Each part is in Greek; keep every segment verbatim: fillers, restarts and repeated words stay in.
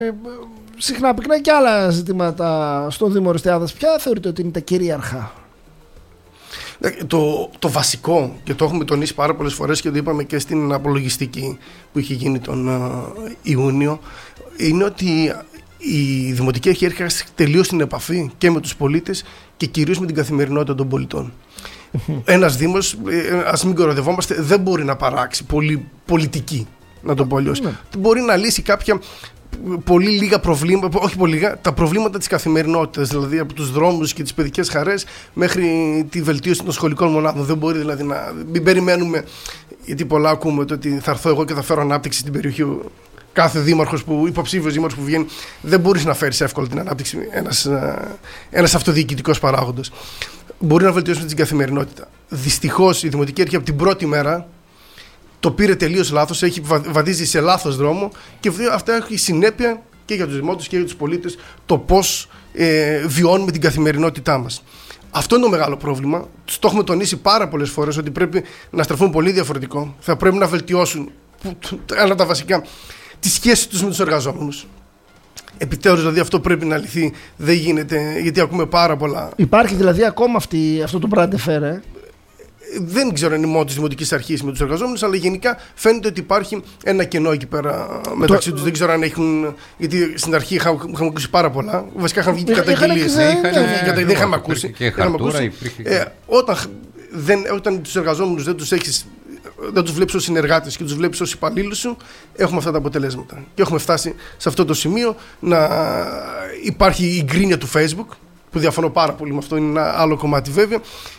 συχνά πυκνά και άλλα ζητήματα στο Δήμο Ορεστιάδας. Ποια θεωρείτε ότι είναι τα κυρίαρχα? Το, το βασικό, και το έχουμε τονίσει πάρα πολλές φορές και το είπαμε και στην απολογιστική που είχε γίνει τον uh, Ιούνιο, είναι ότι η Δημοτική Αρχή έρχεται τελείως στην επαφή και με τους πολίτες και κυρίως με την καθημερινότητα των πολιτών. Ένας Δήμος, ας μην κοροϊδευόμαστε, δεν μπορεί να παράξει πολύ πολιτική, να το πω αλλιώς. Μπορεί να λύσει κάποια πολύ λίγα προβλήματα, όχι πολύ λίγα, τα προβλήματα της καθημερινότητας, δηλαδή από τους δρόμους και τις παιδικές χαρές μέχρι τη βελτίωση των σχολικών μονάδων. Δεν μπορεί δηλαδή να. Μην περιμένουμε, γιατί πολλά ακούμε το ότι θα έρθω εγώ και θα φέρω ανάπτυξη στην περιοχή. Κάθε δήμαρχος που, υποψήφιος δήμαρχος που βγαίνει, δεν μπορείς να φέρεις εύκολα την ανάπτυξη, ένας, ένας αυτοδιοικητικός παράγοντας. Μπορεί να βελτιώσουμε την καθημερινότητα. Δυστυχώς η Δημοτική Αρχή από την πρώτη μέρα το πήρε τελείως λάθος, έχει βαδίζει σε λάθος δρόμο και αυτά έχει συνέπεια και για τους δημότες και για τους πολίτες το πώς ε, βιώνουμε την καθημερινότητά μας. Αυτό είναι το μεγάλο πρόβλημα. Το έχουμε τονίσει πάρα πολλές φορές ότι πρέπει να στραφούν πολύ διαφορετικό. Θα πρέπει να βελτιώσουν ένα από τα βασικά τη σχέση τους με τους εργαζόμενους. Επιτέλους δηλαδή αυτό πρέπει να λυθεί. Δεν γίνεται, γιατί ακούμε πάρα πολλά. Υπάρχει δηλαδή ακόμα αυτή, αυτό το brand affair, Δεν ξέρω αν είναι μόνο τη Δημοτική Αρχή με τους εργαζόμενους, αλλά γενικά φαίνεται ότι υπάρχει ένα κενό εκεί πέρα μεταξύ το... τους. Δεν ξέρω αν έχουν. Γιατί στην αρχή είχαμε, είχαμε ακούσει πάρα πολλά. Βασικά είχαν βγει και καταγγελίες. Δεν είχαμε ακούσει. Και χαρτούρα υπήρχε. Ε, όταν δεν, όταν τους εργαζόμενους δεν τους έχεις. Δεν τους βλέπεις ως συνεργάτες και τους βλέπεις ως υπαλλήλους σου, έχουμε αυτά τα αποτελέσματα. Και έχουμε φτάσει σε αυτό το σημείο να υπάρχει η γκρίνια του Facebook, που διαφωνώ πάρα πολύ με αυτό, είναι ένα άλλο κομμάτι βέβαια.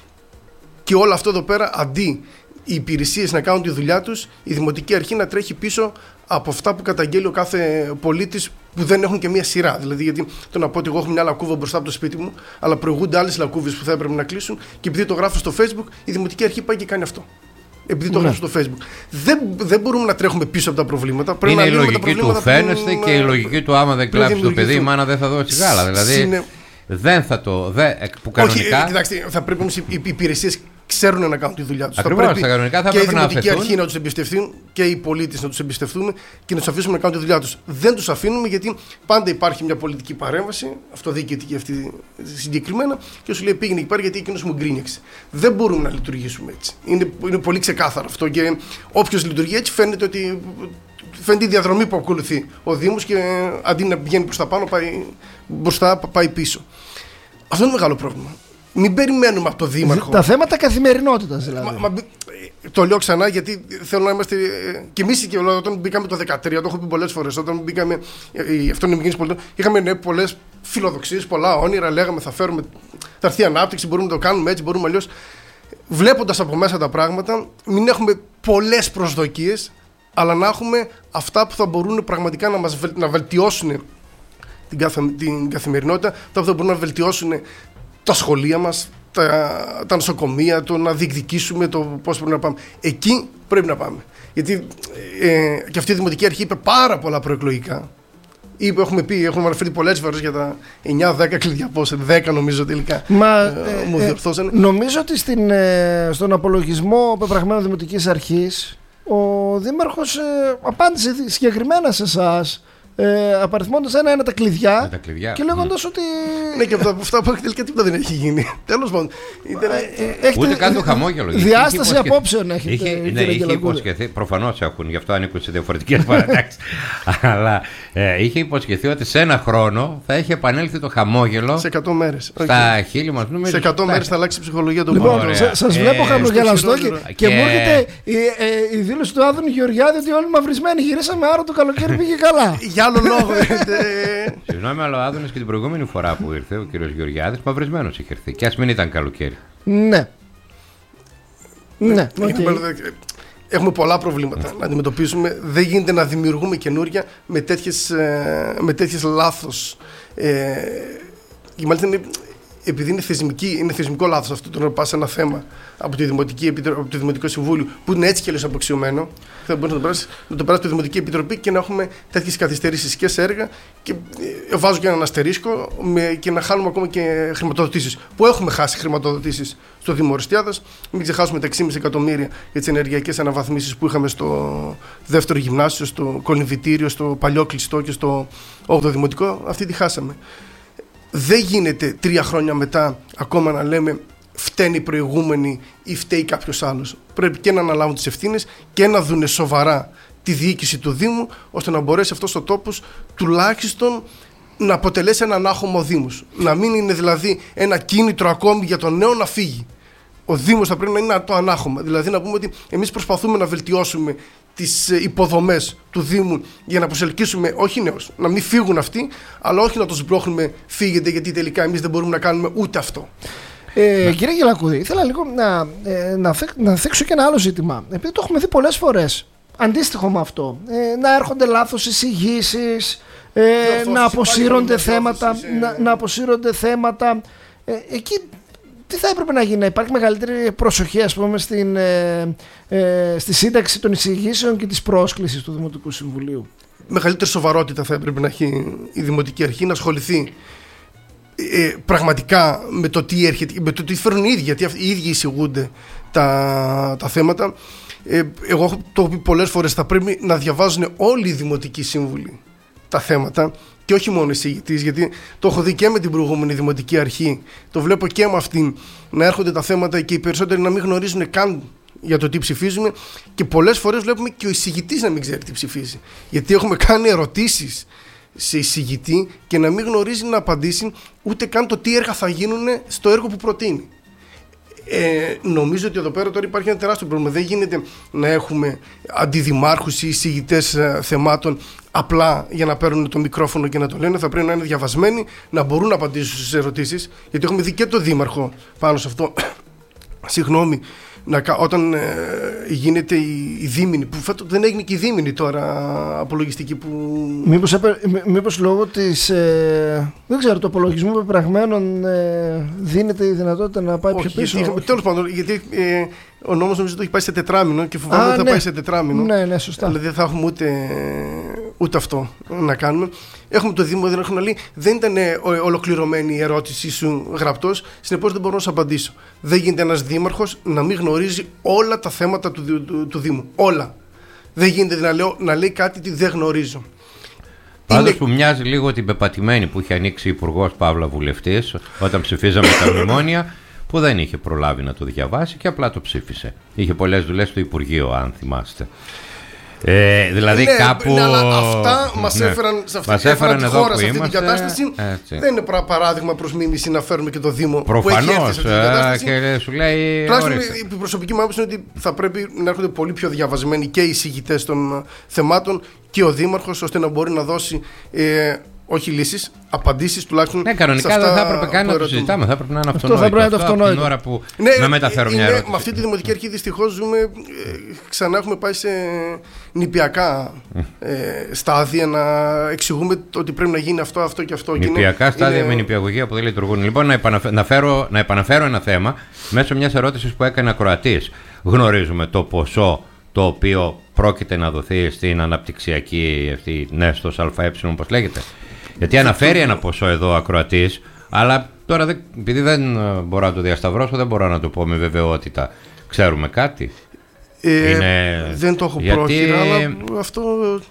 Και όλο αυτό εδώ πέρα, αντί οι υπηρεσίες να κάνουν τη δουλειά τους, η Δημοτική Αρχή να τρέχει πίσω από αυτά που καταγγέλει ο κάθε πολίτης που δεν έχουν και μία σειρά. Δηλαδή, γιατί το να πω ότι εγώ έχω μια λακκούβα μπροστά από το σπίτι μου, αλλά προηγούνται άλλες λακκούβες που θα έπρεπε να κλείσουν, και επειδή το γράφω στο Facebook, η Δημοτική Αρχή πάει και κάνει αυτό. Επειδή το γράφω στο Facebook. Δεν, δεν μπορούμε να τρέχουμε πίσω από τα προβλήματα. Πρέπει είναι να η λογική τα προβλήματα του φαίνεστε που, και η λογική του άμα δεν κλάψει το παιδί, η μάνα δεν θα δώσει γάλα. Δηλαδή Συνε... δεν θα το. Δε, που κανονικά... Όχι, κοιτάξτε, θα πρέπει όμως οι υπηρεσίες ξέρουν να κάνουν τη δουλειά τους. Ακριβώς, θα πρέπει κανονικά θα και η να Δημοτική Αρχή να τους εμπιστευτούν και οι πολίτες να τους εμπιστευτούν και να τους αφήσουμε να κάνουν τη δουλειά τους. Δεν τους αφήνουμε, γιατί πάντα υπάρχει μια πολιτική παρέμβαση, αυτοδιοικητική αυτή συγκεκριμένα, και σου λέει πήγαινε εκεί πέρα γιατί εκείνος μου γκρίνιαξε. Δεν μπορούμε να λειτουργήσουμε έτσι. Είναι, είναι πολύ ξεκάθαρο αυτό, και όποιος λειτουργεί έτσι φαίνεται ότι. Φαίνεται η διαδρομή που ακολουθεί ο Δήμος, και αντί να πηγαίνει προς τα πάνω, πάει, μπροστά, πάει πίσω. Αυτό είναι μεγάλο πρόβλημα. Μην περιμένουμε από το Δήμαρχο. Τα θέματα καθημερινότητας δηλαδή. Μα, μα, το λέω ξανά γιατί θέλω να είμαστε. Και εμείς και όταν μπήκαμε το δεκατρία, το έχω πει πολλές φορές. Όταν μπήκαμε η Αυτόνομη Κίνηση Πολιτών, είχαμε ναι, πολλές φιλοδοξίες, πολλά όνειρα. Λέγαμε θα φέρουμε. Θα έρθει ανάπτυξη, μπορούμε να το κάνουμε έτσι, μπορούμε αλλιώς. Βλέποντας από μέσα τα πράγματα, μην έχουμε πολλές προσδοκίες, αλλά να έχουμε αυτά που θα μπορούν πραγματικά να μας να βελτιώσουν την, καθ, την καθημερινότητα, αυτά που θα μπορούν να βελτιώσουν τα σχολεία μας, τα, τα νοσοκομεία, το να διεκδικήσουμε το πώς πρέπει να πάμε. Εκεί πρέπει να πάμε. Γιατί ε, και αυτή η Δημοτική Αρχή είπε πάρα πολλά προεκλογικά. Είπε, έχουμε πει, έχουμε αναφέρει πολλές φορές για τα εννιά δέκα κλειδιά, πώς, δέκα νομίζω τελικά. Μα, ε, μου διορθώσανε. Ε, νομίζω ότι στην, ε, στον απολογισμό πεπραγμένου Δημοτικής Αρχής ο Δήμαρχος ε, απάντησε συγκεκριμένα σε εσάς, ε, απαριθμώντας ένα-ένα τα κλειδιά, τα κλειδιά. Και λέγοντας mm. ότι. Ναι, και από αυτά που τελικά τίποτα δεν έχει γίνει. Τέλος πάντων. Ε, Ούτε καν το χαμόγελο. Διάσταση απόψεων έχετε. Είχε, ναι, είχε υποσχεθεί. Προφανώς έχουν, γι' αυτό ανήκουν σε διαφορετικές παρατάξεις. Αλλά ε, είχε υποσχεθεί ότι σε ένα χρόνο θα έχει επανέλθει το χαμόγελο. Σε εκατό μέρες. Στα okay. χείλη μας. Σε εκατό μέρες θα αλλάξει η ψυχολογία του λοιπόν, κόσμου. Σας βλέπω χαμογελαστό και μου έρχεται η δήλωση του Άδωνη Γεωργιάδη ότι όλοι μαυρισμένοι γυρίσαμε, άρα το καλοκαίρι πήγε καλά. Για άλλο λόγο. Συγγνώμη, αλλά ο Άδωνης και την προηγούμενη φορά που ήρθε ο κύριος Γεωργιάδης μαυρισμένος είχε έρθει. Και ας μην ήταν καλοκαίρι. Ναι. Ναι. Έχουμε πολλά προβλήματα να αντιμετωπίσουμε. Δεν γίνεται να δημιουργούμε καινούρια με τέτοιες, με τέτοιες λάθος. Ε, και μάλιστα είναι, επειδή είναι, θεσμική, είναι θεσμικό λάθος αυτό το να πας ένα θέμα από, τη Δημοτική, από το Δημοτικό Συμβούλιο που είναι έτσι και αλλιώς αποξιωμένο, θα μπορεί να το περάσει από τη Δημοτική Επιτροπή και να έχουμε τέτοιες καθυστερήσεις και σε έργα. Και βάζω και έναν αστερίσκο με, και να χάνουμε ακόμα και χρηματοδοτήσεις. Που έχουμε χάσει χρηματοδοτήσεις στο Δήμο Οριστιάδας. Μην ξεχάσουμε τα έξι κόμμα πέντε εκατομμύρια για τις ενεργειακές αναβαθμίσεις που είχαμε στο δεύτερο γυμνάσιο, στο κολυμβητήριο, στο παλιό κλειστό και στο όγδοο Δημοτικό. Αυτή τη χάσαμε. Δεν γίνεται τρία χρόνια μετά ακόμα να λέμε φταίνει οι προηγούμενοι ή φταίει κάποιος άλλος. Πρέπει και να αναλάβουν τις ευθύνες και να δουν σοβαρά τη διοίκηση του Δήμου, ώστε να μπορέσει αυτός ο τόπος τουλάχιστον να αποτελέσει έναν άχωμο Δήμος. Να μην είναι δηλαδή ένα κίνητρο ακόμη για τον νέο να φύγει. Ο Δήμος θα πρέπει να είναι το ανάχωμα. Δηλαδή να πούμε ότι εμείς προσπαθούμε να βελτιώσουμε τις υποδομές του Δήμου για να προσελκύσουμε όχι νέους, να μην φύγουν αυτοί, αλλά όχι να τους μπρόχνουμε φύγετε, γιατί τελικά εμείς δεν μπορούμε να κάνουμε ούτε αυτό. Ε, ναι. Κύριε Γελακούδη, ήθελα λίγο να, ε, να, θέ, να θίξω και ένα άλλο ζήτημα. Επειδή το έχουμε δει πολλές φορές, αντίστοιχο με αυτό, ε, να έρχονται λάθος εισηγήσεις, ε, να, αποσύρονται θέματα, να, να αποσύρονται θέματα. Ε, εκεί τι θα έπρεπε να γίνει, να υπάρχει μεγαλύτερη προσοχή, ας πούμε, στην, ε, ε, στη σύνταξη των εισηγήσεων και της πρόσκλησης του Δημοτικού Συμβουλίου? Μεγαλύτερη σοβαρότητα θα έπρεπε να έχει η Δημοτική Αρχή, να ασχοληθεί ε, πραγματικά με το τι έρχεται, με το τι φέρνουν οι ίδιοι, γιατί οι ίδιοι εισηγούνται τα, τα θέματα. Ε, εγώ το έχω πει πολλές φορές, θα πρέπει να διαβάζουν όλοι οι Δημοτικοί Σύμβουλοι τα θέματα και όχι μόνο εισηγητής, γιατί το έχω δει και με την προηγούμενη Δημοτική Αρχή, το βλέπω και με αυτήν, να έρχονται τα θέματα και οι περισσότεροι να μην γνωρίζουν καν για το τι ψηφίζουμε, και πολλές φορές βλέπουμε και ο εισηγητής να μην ξέρει τι ψηφίζει, γιατί έχουμε κάνει ερωτήσεις σε εισηγητή και να μην γνωρίζει να απαντήσει ούτε καν το τι έργα θα γίνουν στο έργο που προτείνει. Ε, νομίζω ότι εδώ πέρα τώρα υπάρχει ένα τεράστιο πρόβλημα. Δεν γίνεται να έχουμε αντιδημάρχους ή εισηγητές ε, θεμάτων απλά για να παίρνουν το μικρόφωνο και να το λένε. Θα πρέπει να είναι διαβασμένοι, να μπορούν να απαντήσουν στις ερωτήσεις, γιατί έχουμε δει και το δήμαρχο πάνω σε αυτό. Συγγνώμη, να, όταν ε, γίνεται η, η δίμηνη, που φέτος δεν έγινε και η δίμηνη τώρα απολογιστική που... Μήπως, έπαι, μήπως λόγω της, ε, δεν ξέρω, του απολογισμού πεπραγμένων ε, δίνεται η δυνατότητα να πάει όχι, πιο πίσω? Γιατί, τέλος πάντων, γιατί ε, ο νόμος νομίζω ότι έχει πάει σε τετράμινο και φοβάμαι ότι θα ναι. πάει σε τετράμινο. Ναι, ναι, σωστά. Δηλαδή δεν θα έχουμε ούτε, ούτε αυτό να κάνουμε. Έχουμε το Δήμο, δεν έχουν λέει, δεν ήταν ολοκληρωμένη η ερώτησή σου γραπτός, συνεπώς δεν μπορώ να σου απαντήσω. Δεν γίνεται ένας δήμαρχος να μην γνωρίζει όλα τα θέματα του, του, του, του Δήμου. Όλα. Δεν γίνεται να, λέω, να λέει κάτι τι δεν γνωρίζω. Πάντως είναι... που μοιάζει λίγο την πεπατημένη που είχε ανοίξει η Υπουργός Παύλα Βουλευτής όταν ψηφίζαμε τα μνημόνια, που δεν είχε προλάβει να το διαβάσει και απλά το ψήφισε. Είχε πολλές δουλειές στο Υπουργείο, αν θυμάστε. Ε, δηλαδή ναι, κάπου... ναι, αλλά αυτά μας ναι, έφεραν σε αυτή, μας έφεραν τη εδώ χώρα, που σε αυτή είμαστε, την κατάσταση. Έτσι. Δεν είναι παράδειγμα προς μίμηση να φέρουμε και το Δήμο προφανώς, που έχει έρθει σε αυτή την κατάσταση. Και σου λέει, τουλάχιστον η προσωπική μου άποψη είναι ότι θα πρέπει να έρχονται πολύ πιο διαβασμένοι και οι εισηγητές των θεμάτων και ο Δήμαρχος, ώστε να μπορεί να δώσει ε, όχι λύσεις, απαντήσεις τουλάχιστον. Ναι, κανονικά δεν θα έπρεπε καν να το συζητάμε. Θα έπρεπε να είναι αυτονόητο. Αυτό θα πρέπει να είναι αυτονόητο. Την ώρα που ναι, να μεταφέρω ε, μια ε, ερώτηση. Με αυτή τη Δημοτική Αρχή δυστυχώς ζούμε, ε, ξανά έχουμε πάει σε νηπιακά ε, στάδια να εξηγούμε ότι πρέπει να γίνει αυτό, αυτό και αυτό. Νηπιακά είναι, στάδια είναι... με νηπιαγωγία που δεν λειτουργούν. Λοιπόν, να επαναφέρω, να επαναφέρω ένα θέμα μέσω μιας ερώτησης που έκανε ακροατής. Γνωρίζουμε το ποσό το οποίο πρόκειται να δοθεί στην αναπτυξιακή αυτή, Νέστος ΑΕ, όπως λέγεται? Γιατί αναφέρει ένα ποσό εδώ ο ακροατής, αλλά τώρα δεν, επειδή δεν μπορώ να το διασταυρώσω, δεν μπορώ να το πω με βεβαιότητα. Ξέρουμε κάτι? Ε, Είναι... Δεν το έχω γιατί... πρόχειρα, αλλά αυτό...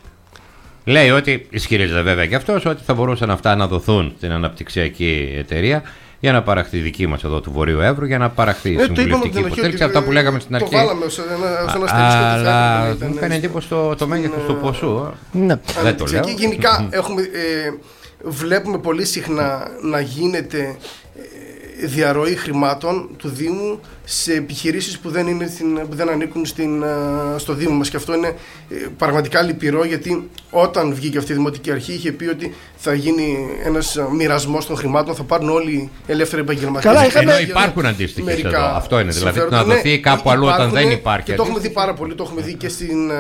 Λέει ότι, ισχυρίζεται βέβαια και αυτός, ότι θα μπορούσαν αυτά να δοθούν στην αναπτυξιακή εταιρεία για να παραχθεί δική μας εδώ του Βορείου Εύρου, για να παραχθεί ε, συμβουλευτική υποστήριξη. Αυτά που λέγαμε στην αρχή. Το βάλαμε ως ένα, ως ένα αλλά μου κάνει εντύπωση το, το μέγεθος του ποσού. Ναι. Δεν το λέω. Γενικά έχουμε, ε, βλέπουμε πολύ συχνά να γίνεται ε, διαρροή χρημάτων του Δήμου σε επιχειρήσεις που δεν, είναι στην, που δεν ανήκουν στην, στο Δήμο μας, και αυτό είναι ε, πραγματικά λυπηρό, γιατί όταν βγήκε αυτή η Δημοτική Αρχή είχε πει ότι θα γίνει ένας μοιρασμός των χρημάτων, θα πάρουν όλοι οι ελεύθεροι επαγγελματίες. Καλά, είχαμε... Ενώ υπάρχουν αντίστοιχες εδώ. Αυτό είναι, δηλαδή να δοθεί ναι, κάπου αλλού όταν δεν υπάρχει. Και το έχουμε δει πάρα πολύ, το έχουμε δει και στην...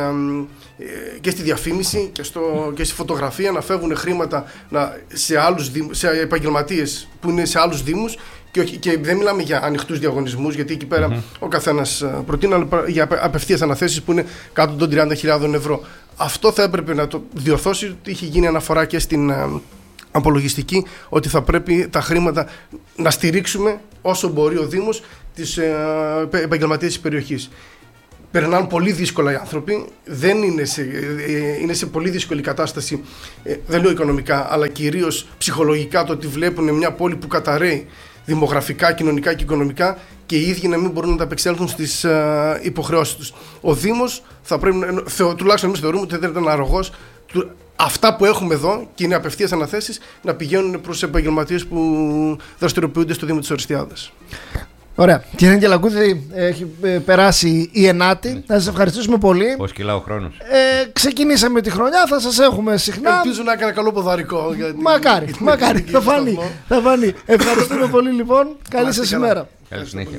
και στη διαφήμιση και, στο, και στη φωτογραφία να φεύγουν χρήματα να, σε, άλλους, σε επαγγελματίες που είναι σε άλλους δήμους Και, όχι, και δεν μιλάμε για ανοιχτούς διαγωνισμούς, γιατί εκεί πέρα mm-hmm. ο καθένας προτείνει, αλλά για απευθείας αναθέσεις που είναι κάτω των τριάντα χιλιάδες ευρώ. Αυτό θα έπρεπε να το διορθώσει, ότι είχε γίνει αναφορά και στην απολογιστική, ότι θα πρέπει τα χρήματα να στηρίξουμε όσο μπορεί ο Δήμος τις επαγγελματίες της περιοχής. Περνάνε πολύ δύσκολα οι άνθρωποι, δεν είναι, σε, είναι σε πολύ δύσκολη κατάσταση, δεν λέω οικονομικά, αλλά κυρίως ψυχολογικά, το ότι βλέπουν μια πόλη που καταραίει δημογραφικά, κοινωνικά και οικονομικά, και οι ίδιοι να μην μπορούν να τα απεξέλθουν στις uh, υποχρεώσεις τους. Ο Δήμος θα πρέπει, θεω, τουλάχιστον εμείς θεωρούμε ότι δεν ήταν αρρωγός, του, αυτά που έχουμε εδώ και είναι απευθείας αναθέσεις να πηγαίνουν προς επαγγελματίες που δραστηριοποιούνται στο Δήμο της Ορεστιάδας. Ωραία. Κύριε Αγγελακούδη, έχει περάσει η ενάτη. Να σας ευχαριστήσουμε πολύ. Πώς κυλά ο χρόνος. Ε, ξεκινήσαμε τη χρονιά, θα σας έχουμε συχνά. Ελπίζω να έκανα καλό ποδαρικό. Για την... Μακάρι, για την... μακάρι. Θα φανεί. Θα φανεί. Ευχαριστούμε πολύ λοιπόν. Καλή σας ημέρα. Καλή συνέχεια.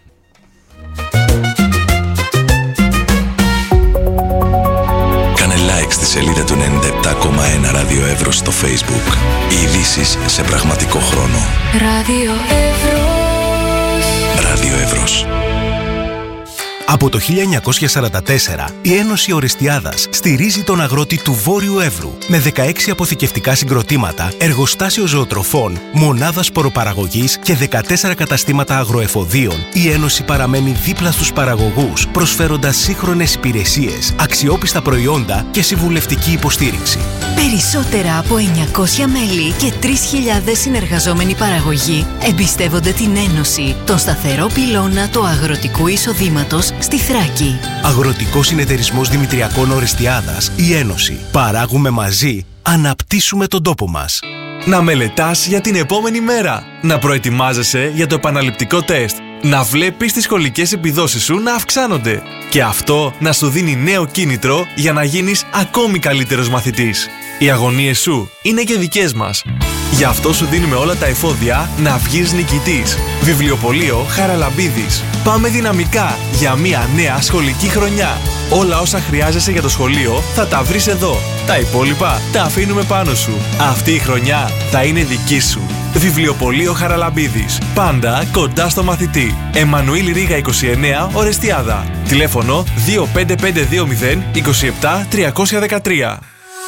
Κάνε like στη σελίδα του ενενήντα επτά κόμμα ένα Ράδιο Εύρος στο Facebook. Οι ειδήσεις σε πραγματικό χρόνο. Ράδιο Εύρος. Ράδιο Εύρος. Από το χίλια εννιακόσια σαράντα τέσσερα, η Ένωση Ορεστιάδας στηρίζει τον αγρότη του Βόρειου Εύρου με δεκαέξι αποθηκευτικά συγκροτήματα, εργοστάσιο ζωοτροφών, μονάδα σποροπαραγωγής και δεκατέσσερα καταστήματα αγροεφοδίων. Η Ένωση παραμένει δίπλα στους παραγωγούς, προσφέροντας σύγχρονες υπηρεσίες, αξιόπιστα προϊόντα και συμβουλευτική υποστήριξη. Περισσότερα από εννιακόσια μέλη και τρεις χιλιάδες συνεργαζόμενοι παραγωγοί εμπιστεύονται την Ένωση, τον σταθερό πυλώνα του αγροτικού εισοδήματος στη Θράκη. Αγροτικός Συνεταιρισμός Δημητριακών Ορεστιάδας, η Ένωση. Παράγουμε μαζί, αναπτύσσουμε τον τόπο μας. Να μελετάς για την επόμενη μέρα. Να προετοιμάζεσαι για το επαναληπτικό τεστ. Να βλέπεις τις σχολικές επιδόσεις σου να αυξάνονται. Και αυτό να σου δίνει νέο κίνητρο για να γίνεις ακόμη καλύτερος μαθητής. Οι αγωνίες σου είναι και δικές μας. Γι' αυτό σου δίνουμε όλα τα εφόδια να βγεις νικητής. Βιβλιοπωλείο Χαραλαμπίδης. Πάμε δυναμικά για μια νέα σχολική χρονιά. Όλα όσα χρειάζεσαι για το σχολείο θα τα βρεις εδώ. Τα υπόλοιπα τα αφήνουμε πάνω σου. Αυτή η χρονιά θα είναι δική σου. Βιβλιοπωλείο Χαραλαμπίδης. Πάντα κοντά στο μαθητή. Εμμανουήλ Ρίγα είκοσι εννέα, Ορεστιάδα. Τηλέφωνο δύο πέντε πέντε δύο μηδέν είκοσι επτά τριακόσια δεκατρία.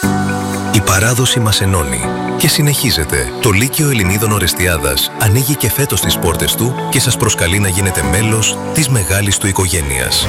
Η παράδοση μας ενώνει και συνεχίζεται. Το Λύκειο Ελληνίδων Ορεστιάδας ανοίγει και φέτος τις πόρτες του και σας προσκαλεί να γίνετε μέλος της μεγάλης του οικογένειας.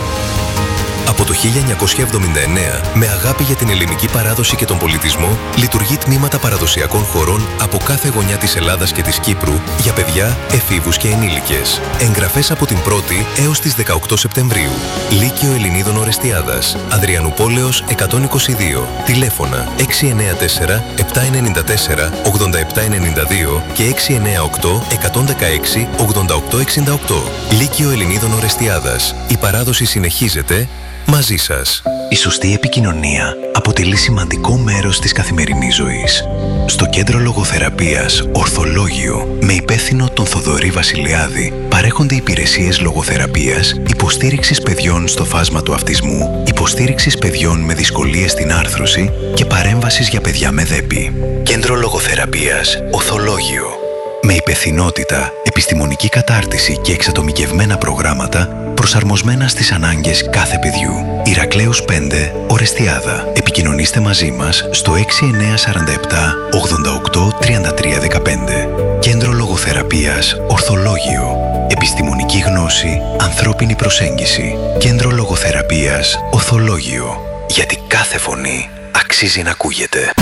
Από το χίλια εννιακόσια εβδομήντα εννέα, με αγάπη για την ελληνική παράδοση και τον πολιτισμό, λειτουργεί τμήματα παραδοσιακών χορών από κάθε γωνιά της Ελλάδας και της Κύπρου για παιδιά, εφήβους και ενήλικες. Εγγραφές από την πρώτη έως τις δεκαοκτώ Σεπτεμβρίου. Λύκειο Ελληνίδων Ορεστιάδας, Αδριανουπόλεως εκατόν είκοσι δύο. Τηλέφωνα έξι εννέα τέσσερα επτά εννιά τέσσερα ογδόντα επτά ενενήντα δύο και έξι εννέα οκτώ εκατόν δεκαέξι ογδόντα οκτώ εξήντα οκτώ. Λύκειο Ελληνίδων Ορεστιάδας. Η παράδοση συνεχίζεται μαζί σας. Η σωστή επικοινωνία αποτελεί σημαντικό μέρος της καθημερινής ζωής. Στο Κέντρο Λογοθεραπείας Ορθολόγιο, με υπεύθυνο τον Θοδωρή Βασιλιάδη, παρέχονται υπηρεσίες λογοθεραπείας, υποστήριξης παιδιών στο φάσμα του αυτισμού, υποστήριξης παιδιών με δυσκολίες στην άρθρωση και παρέμβασης για παιδιά με δέπη. Κέντρο Λογοθεραπείας Ορθολόγιο. Με υπευθυνότητα, επιστημονική κατάρτιση και εξατομικευμένα προγράμματα προσαρμοσμένα στις ανάγκες κάθε παιδιού. Ηρακλέους πέντε, Ορεστιάδα. Επικοινωνήστε μαζί μας στο έξι εννέα τέσσερα επτά ογδόντα οκτώ τριάντα τρία δεκαπέντε. Κέντρο Λογοθεραπείας Ορθολόγιο. Επιστημονική γνώση, ανθρώπινη προσέγγιση. Κέντρο Λογοθεραπείας Ορθολόγιο. Γιατί κάθε φωνή αξίζει να ακούγεται.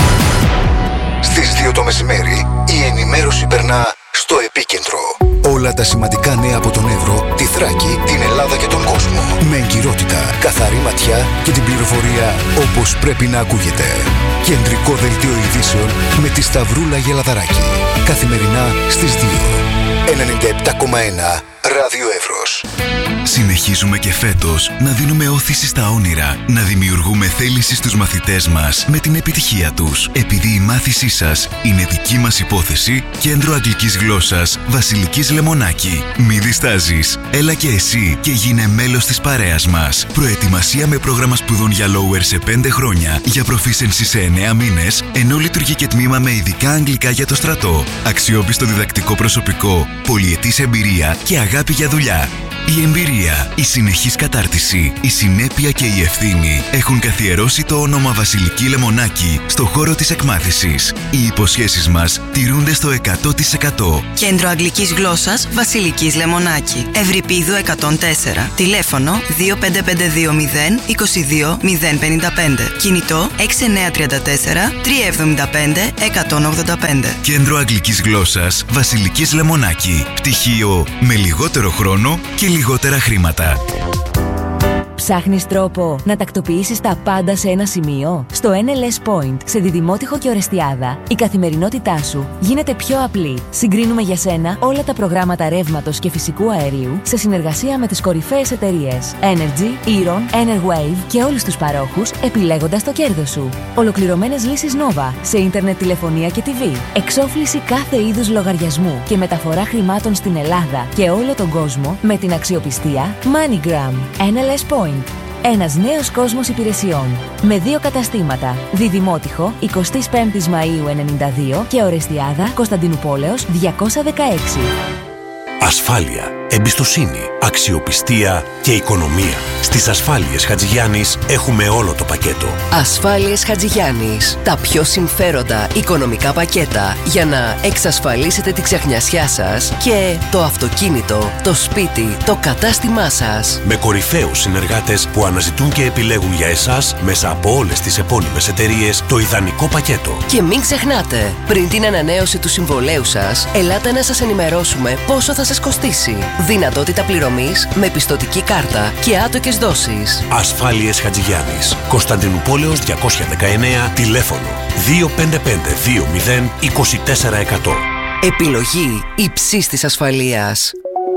Στις δύο το μεσημέρι, η ενημέρωση περνά στο επίκεντρο. Όλα τα σημαντικά νέα από τον Εύρο, τη Θράκη, την Ελλάδα και τον κόσμο. Με εγκυρότητα, καθαρή ματιά και την πληροφορία όπως πρέπει να ακούγεται. Κεντρικό δελτίο ειδήσεων με τη Σταυρούλα Γελαδαράκη. Καθημερινά στις δύο. ενενήντα επτά κόμμα ένα Ράδιο Εύρος. Συνεχίζουμε και φέτος να δίνουμε όθηση στα όνειρα, να δημιουργούμε θέληση στους μαθητές μας με την επιτυχία τους. Επειδή η μάθησή σας είναι δική μας υπόθεση, Κέντρο Αγγλικής Γλώσσας Βασιλικής Λεμονάκη. Μη διστάζεις. Έλα και εσύ και γίνε μέλος της παρέας μας. Προετοιμασία με πρόγραμμα σπουδών για Lower σε πέντε χρόνια, για Proficiency σε εννέα μήνες, ενώ λειτουργεί και τμήμα με ειδικά αγγλικά για το στρατό. Αξιόπιστο διδακτικό προσωπικό, πολυετής εμπειρία και αγάπη για δουλειά. Η εμπειρία, η συνεχής κατάρτιση, η συνέπεια και η ευθύνη έχουν καθιερώσει το όνομα Βασιλική Λεμονάκη στο χώρο της εκμάθησης. Οι υποσχέσεις μας τηρούνται στο εκατό τοις εκατό. Κέντρο Αγγλικής Γλώσσας Βασιλικής Λεμονάκη. Ευρυπίδου εκατόν τέσσερα. Τηλέφωνο δύο πέντε πέντε δύο μηδέν είκοσι δύο μηδέν πενήντα πέντε. Κινητό έξι εννιά τρία τέσσερα τρία εβδομήντα πέντε εκατόν ογδόντα πέντε. Κέντρο Αγγλικής Γλώσσας Βασιλικής Λεμονάκη. Πτυχίο με λιγότερο χρόνο και λιγότερα χρήματα. Ψάχνεις τρόπο να τακτοποιήσεις τα πάντα σε ένα σημείο? Στο εν ελ ες Point, σε Διδημότυχο και Ορεστιάδα, η καθημερινότητά σου γίνεται πιο απλή. Συγκρίνουμε για σένα όλα τα προγράμματα ρεύματος και φυσικού αερίου σε συνεργασία με τις κορυφαίες εταιρείες Energy, Eron, Enerwave και όλους τους παρόχους, επιλέγοντας το κέρδος σου. Ολοκληρωμένες λύσεις Nova σε ίντερνετ, τηλεφωνία και τι βι. Εξόφληση κάθε είδους λογαριασμού και μεταφορά χρημάτων στην Ελλάδα και όλο τον κόσμο με την αξιοπιστία MoneyGram. εν ελ ες Point. Ένας νέος κόσμος υπηρεσιών. Με δύο καταστήματα. Διδημότυχο, εικοστή πέμπτη Μαΐου ενενήντα δύο και Ορεστιάδα, Κωνσταντινούπολεως διακόσια δεκαέξι. Ασφάλεια, εμπιστοσύνη, αξιοπιστία και οικονομία. Στις Ασφάλειες Χατζηγιάννης έχουμε όλο το πακέτο. Ασφάλειες Χατζηγιάννης. Τα πιο συμφέροντα οικονομικά πακέτα για να εξασφαλίσετε τη ξεχνιασιά σας και το αυτοκίνητο, το σπίτι, το κατάστημά σας. Με κορυφαίους συνεργάτες που αναζητούν και επιλέγουν για εσάς μέσα από όλες τις επώνυμες εταιρείες το ιδανικό πακέτο. Και μην ξεχνάτε, πριν την ανανέωση του συμβολέου σας, ελάτε να σας ενημερώσουμε πόσο θα σας κοστίσει. Δυνατότητα πληρωμής με πιστωτική κάρτα και άτοκες δόσεις. Ασφάλειες Χατζηγιάννης. Κωνσταντινούπολεως διακόσια δεκαεννέα. Τηλέφωνο δύο πέντε πέντε δύο μηδέν είκοσι τέσσερα εκατό. Επιλογή υψής της ασφαλείας.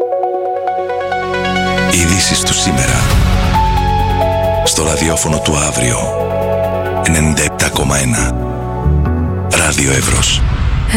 Ειδήσεις του σήμερα. Στο ραδιόφωνο του αύριο. ενενήντα επτά κόμμα ένα. Ράδιο Εύρος.